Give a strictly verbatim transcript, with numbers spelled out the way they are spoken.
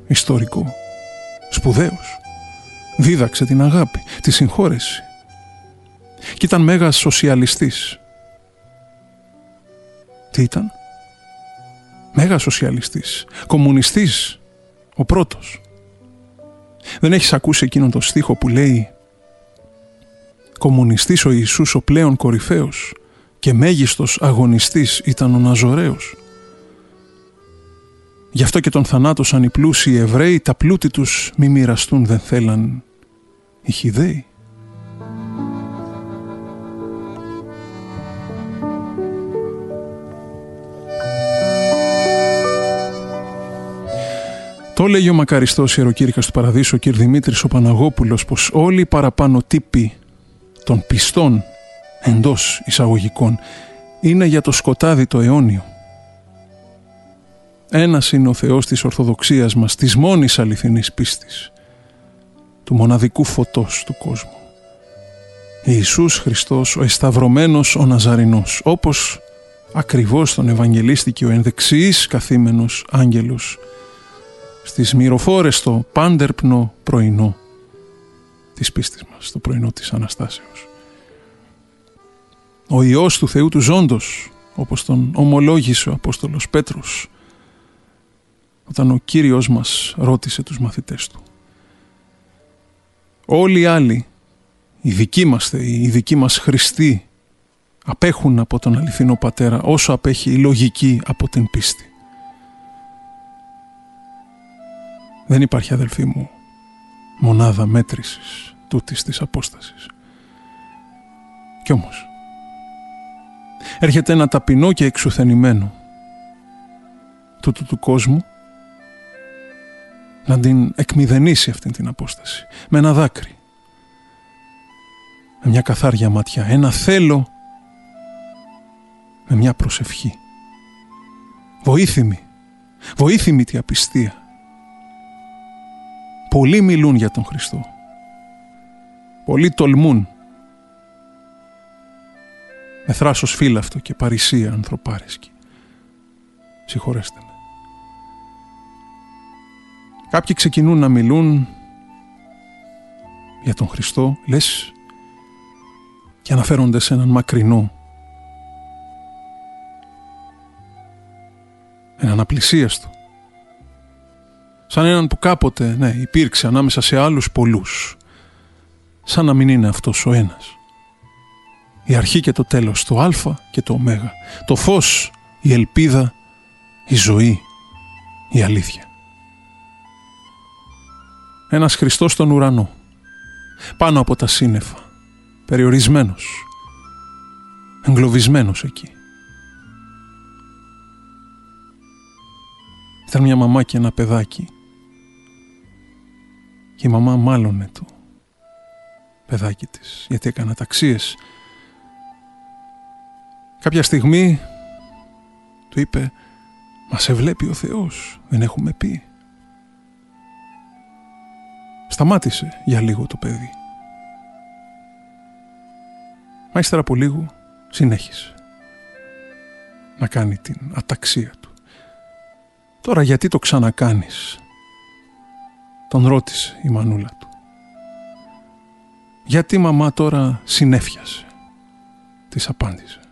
ιστορικό, σπουδαίος. Δίδαξε την αγάπη, τη συγχώρεση. Και ήταν μέγας σοσιαλιστής. Τι ήταν? Μέγας σοσιαλιστής, κομμουνιστής, ο πρώτος. Δεν έχεις ακούσει εκείνον το στίχο που λέει «Κομμουνιστής ο Ιησούς ο πλέον κορυφαίος και μέγιστος αγωνιστής ήταν ο Ναζωραίος». Γι' αυτό και τον θανάτωσαν οι πλούσιοι Εβραίοι, τα πλούτη τους μη μοιραστούν δεν θέλαν οι Χιδαίοι. Το λέγει ο μακαριστός ιεροκήρυκας του Παραδείσου, ο κ. Δημήτρης ο Παναγόπουλος, πως όλοι οι παραπάνω τύποι των πιστών εντός εισαγωγικών είναι για το σκοτάδι το αιώνιο. Ένας είναι ο Θεός της Ορθοδοξίας μας, της μόνης αληθινής πίστης, του μοναδικού φωτός του κόσμου. Ιησούς Χριστός, ο εσταυρωμένος ο Ναζαρηνός, όπως ακριβώς τον ευαγγελίστηκε ο ενδεξιής καθήμενος άγγελος στις μυροφόρες το πάντερπνο πρωινό της πίστης μας, το πρωινό της Αναστάσεως. Ο Υιός του Θεού του Ζώντος, όπως τον ομολόγησε ο Απόστολος Πέτρος, όταν ο Κύριος μας ρώτησε τους μαθητές του. Όλοι οι άλλοι, οι δικοί μας Θεοί, οι δικοί μας Χριστοί, απέχουν από τον αληθινό Πατέρα όσο απέχει η λογική από την πίστη. Δεν υπάρχει, αδελφοί μου, μονάδα μέτρησης τούτης της απόστασης. Κι όμως, έρχεται ένα ταπεινό και εξουθενημένο τούτου του κόσμου να την εκμηδενήσει αυτήν την απόσταση με ένα δάκρυ, με μια καθάρια ματιά, ένα θέλω με μια προσευχή. Βοήθημη, βοήθημη τη απιστία. Πολλοί μιλούν για τον Χριστό. Πολλοί τολμούν με θράσος φύλαυτο και παρησία ανθρωπάρεσκη. Συγχωρέστε με. Κάποιοι ξεκινούν να μιλούν για τον Χριστό, λες, και αναφέρονται σε έναν μακρινό, έναν απλησίαστο, σαν έναν που κάποτε, ναι, υπήρξε ανάμεσα σε άλλους πολλούς, σαν να μην είναι αυτός ο ένας. Η αρχή και το τέλος, το α και το ω, το φως, η ελπίδα, η ζωή, η αλήθεια. Ένας Χριστός στον ουρανό, πάνω από τα σύννεφα, περιορισμένος, εγκλωβισμένος εκεί. Ήταν μια μαμά και ένα παιδάκι και η μαμά μάλωνε το παιδάκι της, γιατί έκανε αταξίες. Κάποια στιγμή του είπε «Μα σε βλέπει ο Θεός, δεν έχουμε πει». Σταμάτησε για λίγο το παιδί. Μα ύστερα από λίγο συνέχισε να κάνει την αταξία του. «Τώρα γιατί το ξανακάνεις?» τον ρώτησε η μανούλα του. «Γιατί, μαμά, τώρα συνέφιασε?» της απάντησε.